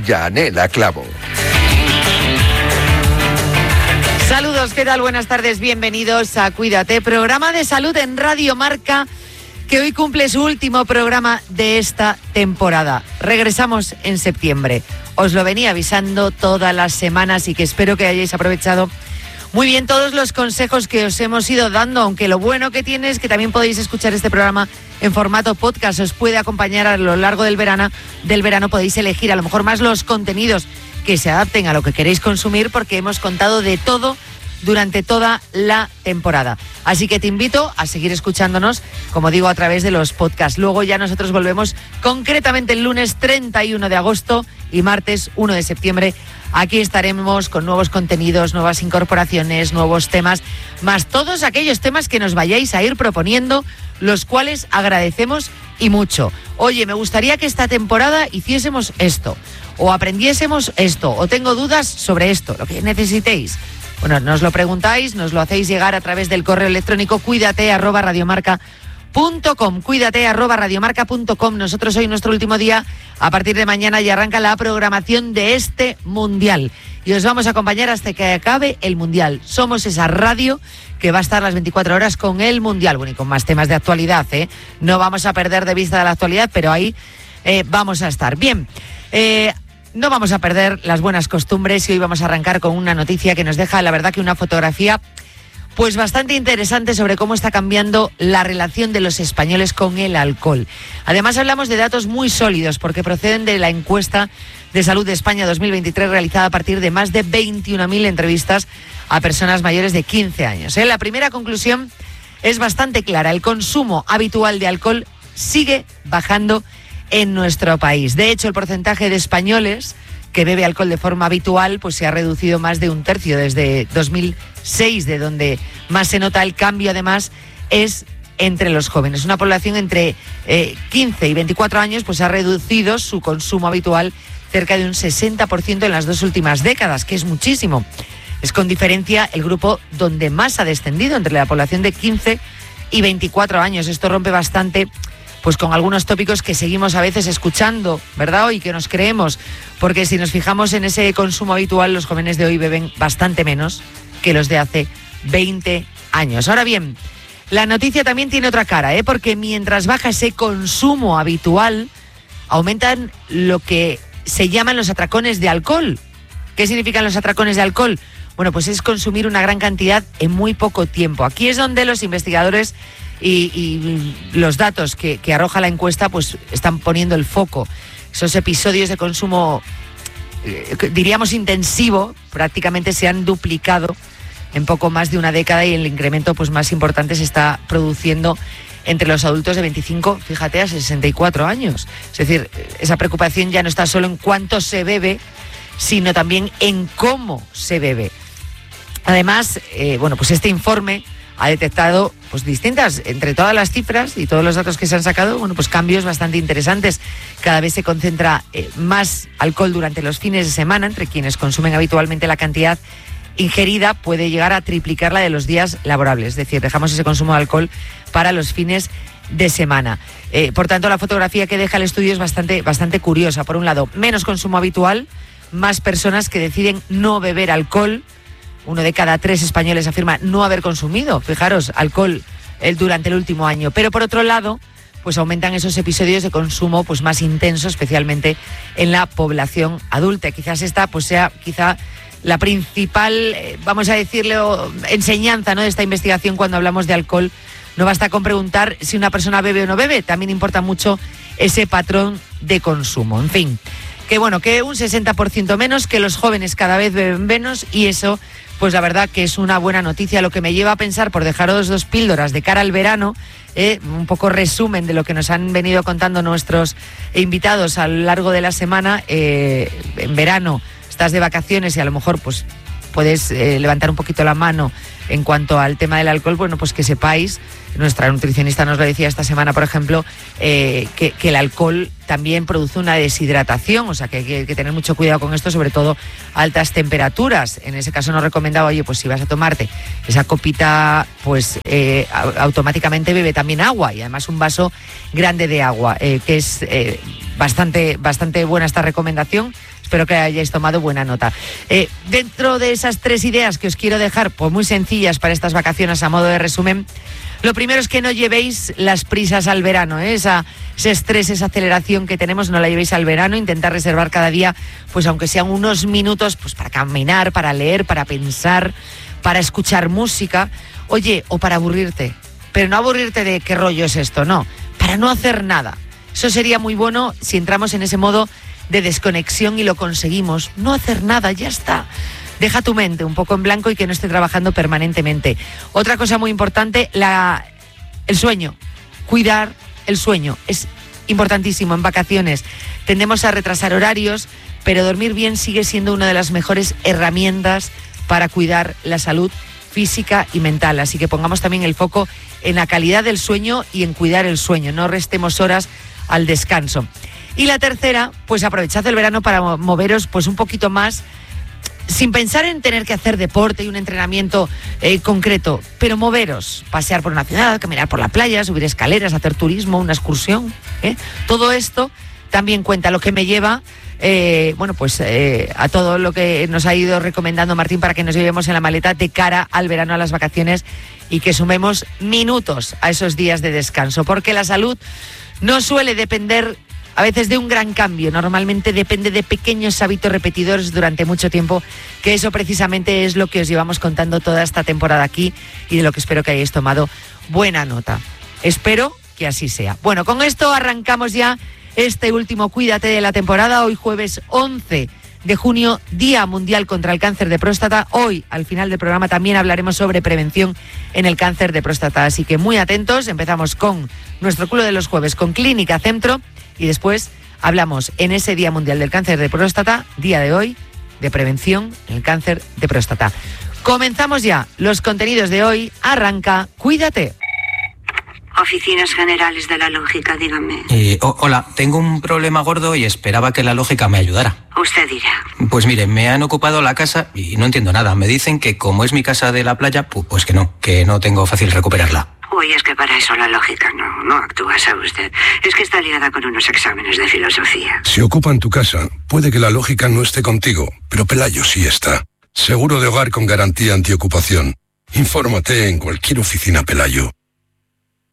Yanela Clavo. Saludos, ¿qué tal? Buenas tardes, bienvenidos a Cuídate, programa de salud en Radio Marca, que hoy cumple su último programa de esta temporada. Regresamos en septiembre. Os lo venía avisando todas las semanas y que espero que hayáis aprovechado muy bien todos los consejos que os hemos ido dando, aunque lo bueno que tiene es que también podéis escuchar este programa en formato podcast. Os puede acompañar a lo largo del verano, podéis elegir a lo mejor más los contenidos que se adapten a lo que queréis consumir, porque hemos contado de todo durante toda la temporada. Así que te invito a seguir escuchándonos, como digo, a través de los podcasts. Luego ya nosotros volvemos concretamente el lunes 31 de agosto y martes 1 de septiembre. Aquí estaremos con nuevos contenidos, nuevas incorporaciones, nuevos temas, más todos aquellos temas que nos vayáis a ir proponiendo, los cuales agradecemos y mucho. Oye, me gustaría que esta temporada hiciésemos esto, o aprendiésemos esto, o tengo dudas sobre esto, lo que necesitéis. Bueno, nos lo preguntáis, nos lo hacéis llegar a través del correo electrónico cuídate@radiomarca.com, cuídate@radiomarca.com. Nosotros hoy, nuestro último día, a partir de mañana ya arranca la programación de este Mundial. Y os vamos a acompañar hasta que acabe el Mundial. Somos esa radio que va a estar las 24 horas con el Mundial. Bueno, y con más temas de actualidad, ¿eh? No vamos a perder de vista la actualidad, pero ahí vamos a estar. Bien, no vamos a perder las buenas costumbres y hoy vamos a arrancar con una noticia que nos deja, la verdad, que una fotografía pues bastante interesante sobre cómo está cambiando la relación de los españoles con el alcohol. Además hablamos de datos muy sólidos porque proceden de la encuesta de Salud de España 2023 realizada a partir de más de 21.000 entrevistas a personas mayores de 15 años. La primera conclusión es bastante clara: el consumo habitual de alcohol sigue bajando en nuestro país. De hecho, el porcentaje de españoles que bebe alcohol de forma habitual pues se ha reducido más de un tercio desde 2006, de donde más se nota el cambio. Además, es entre los jóvenes. Una población entre 15 y 24 años pues ha reducido su consumo habitual cerca de un 60% en las 2 últimas décadas, que es muchísimo. Es con diferencia el grupo donde más ha descendido, entre la población de 15 y 24 años. Esto rompe bastante pues con algunos tópicos que seguimos a veces escuchando, ¿verdad? Y que nos creemos, porque si nos fijamos en ese consumo habitual, los jóvenes de hoy beben bastante menos que los de hace 20 años. Ahora bien, la noticia también tiene otra cara, porque mientras baja ese consumo habitual, aumentan lo que se llaman los atracones de alcohol. ¿Qué significan los atracones de alcohol? Bueno, pues es consumir una gran cantidad en muy poco tiempo. Aquí es donde los investigadores y los datos que arroja la encuesta pues están poniendo el foco. Esos episodios de consumo, diríamos intensivo, prácticamente se han duplicado en poco más de una década, y el incremento pues más importante se está produciendo entre los adultos de 25, fíjate, a 64 años. Es decir, esa preocupación ya no está solo en cuánto se bebe, sino también en cómo se bebe. Además, bueno, pues este informe ha detectado pues distintas, entre todas las cifras y todos los datos que se han sacado, bueno, pues cambios bastante interesantes. Cada vez se concentra más alcohol durante los fines de semana. Entre quienes consumen habitualmente, la cantidad ingerida puede llegar a triplicar la de los días laborables. Es decir, dejamos ese consumo de alcohol para los fines de semana. Por tanto, la fotografía que deja el estudio es bastante curiosa. Por un lado, menos consumo habitual, más personas que deciden no beber alcohol. 1 de cada 3 españoles afirma no haber consumido, fijaros, alcohol durante el último año. Pero por otro lado, pues aumentan esos episodios de consumo pues más intensos, especialmente en la población adulta. Quizás esta pues sea la principal, vamos a decirlo, enseñanza, ¿no?, de esta investigación cuando hablamos de alcohol. No basta con preguntar si una persona bebe o no bebe, también importa mucho ese patrón de consumo. En fin, que bueno, que un 60% menos, que los jóvenes cada vez beben menos, y eso pues la verdad que es una buena noticia. Lo que me lleva a pensar, por dejaros 2 píldoras de cara al verano, un poco resumen de lo que nos han venido contando nuestros invitados a lo largo de la semana. En verano estás de vacaciones y a lo mejor pues puedes levantar un poquito la mano en cuanto al tema del alcohol. Bueno, pues que sepáis nuestra nutricionista nos lo decía esta semana, por ejemplo, que el alcohol también produce una deshidratación, o sea que hay que tener mucho cuidado con esto, sobre todo a altas temperaturas. En ese caso nos recomendaba, oye, pues si vas a tomarte esa copita, pues automáticamente bebe también agua, y además un vaso grande de agua, que es bastante buena esta recomendación. Espero que hayáis tomado buena nota. Dentro de esas 3 ideas que os quiero dejar, pues muy sencillas para estas vacaciones a modo de resumen, lo primero es que no llevéis las prisas al verano, ese estrés, esa aceleración que tenemos, no la llevéis al verano. Intentar reservar cada día, pues aunque sean unos minutos, pues para caminar, para leer, para pensar, para escuchar música, oye, o para aburrirte. Pero no aburrirte de qué rollo es esto, no, para no hacer nada. Eso sería muy bueno si entramos en ese modo de desconexión y lo conseguimos. No hacer nada, ya está. Deja tu mente un poco en blanco y que no esté trabajando permanentemente. Otra cosa muy importante, el sueño. Cuidar el sueño. Es importantísimo en vacaciones. Tendemos a retrasar horarios, pero dormir bien sigue siendo una de las mejores herramientas para cuidar la salud física y mental. Así que pongamos también el foco en la calidad del sueño y en cuidar el sueño. No restemos horas al descanso. Y la tercera, pues aprovechad el verano para moveros pues un poquito más, sin pensar en tener que hacer deporte y un entrenamiento concreto, pero moveros, pasear por una ciudad, caminar por la playa, subir escaleras, hacer turismo, una excursión. Todo esto también cuenta, lo que me lleva a todo lo que nos ha ido recomendando Martín para que nos llevemos en la maleta de cara al verano, a las vacaciones, y que sumemos minutos a esos días de descanso, porque la salud no suele depender a veces de un gran cambio, normalmente depende de pequeños hábitos repetidores durante mucho tiempo, que eso precisamente es lo que os llevamos contando toda esta temporada aquí y de lo que espero que hayáis tomado buena nota. Espero que así sea. Bueno, con esto arrancamos ya este último Cuídate de la temporada, hoy jueves 11 de junio, Día Mundial contra el Cáncer de Próstata. Hoy, al final del programa, también hablaremos sobre prevención en el cáncer de próstata, así que muy atentos. Empezamos con nuestro culo de los jueves, con Clínica Centro, y después hablamos en ese Día Mundial del Cáncer de Próstata, día de hoy, de prevención en el cáncer de próstata. Comenzamos ya los contenidos de hoy. Arranca Cuídate. Oficinas Generales de la Lógica, dígame. Hola, tengo un problema gordo y esperaba que la lógica me ayudara. Usted dirá. Pues mire, me han ocupado la casa y no entiendo nada. Me dicen que como es mi casa de la playa, pues que no tengo fácil recuperarla. Uy, es que para eso la lógica no actúa, ¿sabe usted? Es que está liada con unos exámenes de filosofía. Si ocupan tu casa, puede que la lógica no esté contigo, pero Pelayo sí está. Seguro de hogar con garantía antiocupación. Infórmate en cualquier oficina Pelayo.